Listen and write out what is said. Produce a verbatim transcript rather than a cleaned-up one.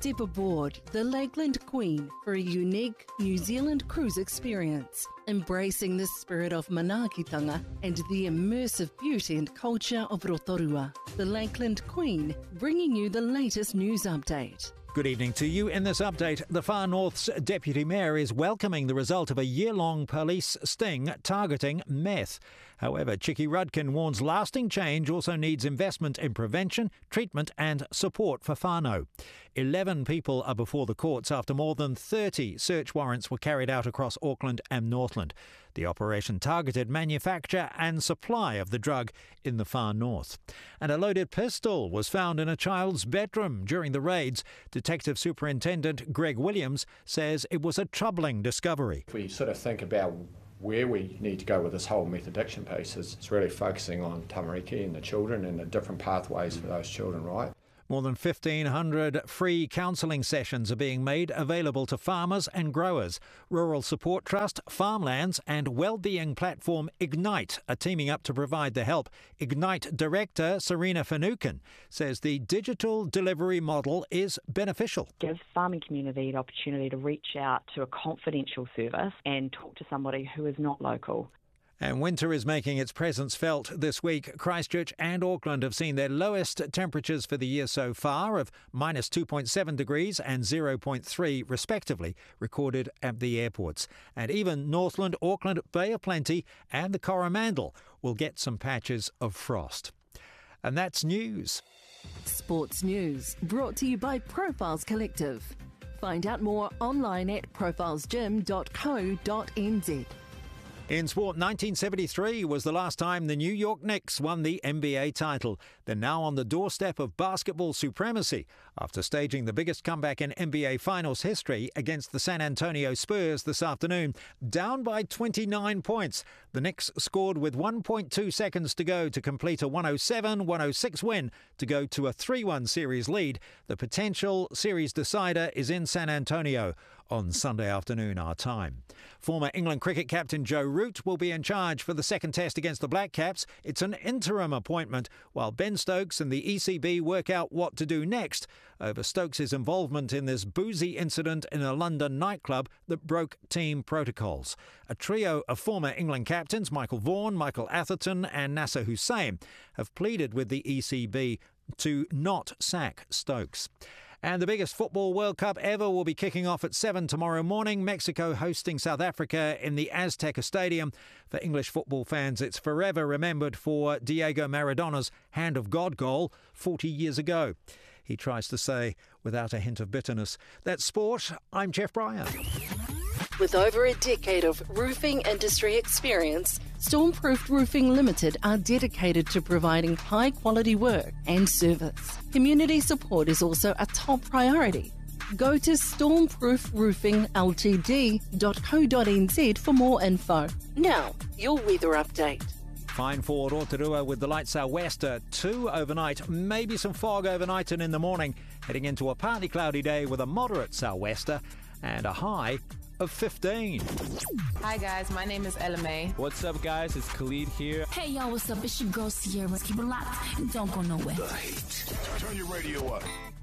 Step aboard the Lakeland Queen for a unique New Zealand cruise experience, embracing the spirit of manaakitanga and the immersive beauty and culture of Rotorua. The Lakeland Queen, bringing you the latest news update. Good evening to you. In this update, the Far North's Deputy Mayor is welcoming the result of a year-long police sting targeting meth. However, Chicky Rudkin warns lasting change also needs investment in prevention, treatment and support for whānau. Eleven people are before the courts after more than thirty search warrants were carried out across Auckland and Northland. The operation targeted manufacture and supply of the drug in the Far North. And a loaded pistol was found in a child's bedroom during the raids. Detective Superintendent Greg Williams says it was a troubling discovery. If we sort of think about where we need to go with this whole meth addiction piece, is it's really focusing on tamariki and the children and the different pathways for those children, right? More than fifteen hundred free counselling sessions are being made available to farmers and growers. Rural Support Trust, Farmlands and wellbeing platform Ignite are teaming up to provide the help. Ignite Director Serena Finucane says the digital delivery model is beneficial. Give farming community the opportunity to reach out to a confidential service and talk to somebody who is not local. And winter is making its presence felt this week. Christchurch and Auckland have seen their lowest temperatures for the year so far of minus two point seven degrees and zero point three respectively recorded at the airports. And even Northland, Auckland, Bay of Plenty and the Coromandel will get some patches of frost. And that's news. Sports news brought to you by Profiles Collective. Find out more online at profiles gym dot co dot n z. In sport, nineteen seventy-three was the last time the New York Knicks won the N B A title. They're now on the doorstep of basketball supremacy after staging the biggest comeback in N B A Finals history against the San Antonio Spurs this afternoon. Down by twenty-nine points, the Knicks scored with one point two seconds to go to complete a one oh seven one oh six win to go to a three one series lead. The potential series decider is in San Antonio on Sunday afternoon our time. Former England cricket captain Joe Root will be in charge for the second test against the Black Caps. It's an interim appointment while Ben Stokes and the E C B work out what to do next over Stokes' involvement in this boozy incident in a London nightclub that broke team protocols. A trio of former England captains, Michael Vaughan, Michael Atherton and Nasser Hussain, have pleaded with the E C B to not sack Stokes. And the biggest football World Cup ever will be kicking off at seven tomorrow morning. Mexico hosting South Africa in the Azteca Stadium. For English football fans, it's forever remembered for Diego Maradona's Hand of God goal forty years ago. He tries to say without a hint of bitterness. That's sport. I'm Jeff Bryan. With over a decade of roofing industry experience, Stormproof Roofing Limited are dedicated to providing high-quality work and service. Community support is also a top priority. Go to stormproof roofing l t d dot co dot n z for more info. Now, your weather update. Fine for Rotorua with the light sou'wester, two overnight, maybe some fog overnight and in the morning, heading into a partly cloudy day with a moderate sou'wester and a high of fifteen. Hi guys, my name is Ella May. What's up guys, it's Khalid here. Hey y'all, what's up? It's your girl Sierra. Keep it locked and don't go nowhere. The Heat. Turn your radio up.